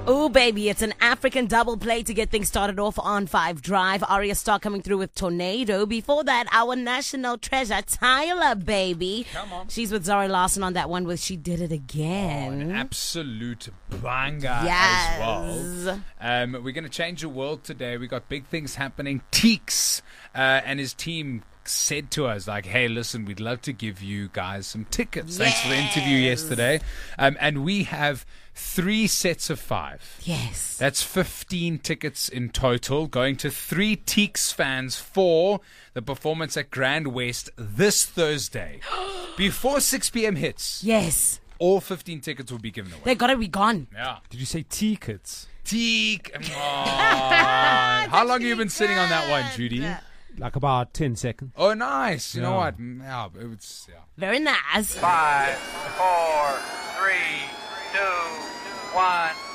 Oh, baby, it's an African double play to get things started off on 5 Drive. Arya Starr coming through with Tornado. Before that, our national treasure, Tyler, baby. Come on. She's with Zara Larson on that one with She Did It Oh, Again. an absolute banger Yes. as well. We're going to change the world today. We got big things happening. Teeks and his team said to us, like, hey, listen, we'd love to give you guys some tickets. Thanks for the interview yesterday. And we have 3 sets of 5. Yes. That's 15 tickets in total, going to 3 Teeks fans for the performance at Grand West this Thursday. Before 6 p.m. hits, Yes. all 15 tickets will be given away. They gotta be gone. Yeah. Did you say tickets? Teek. How long have you been sitting on that one, Judy? Like about 10 seconds. Oh, nice. You know Yeah. what? Yeah, it's, yeah. Very nice. 5, 4, 3, 2, 1.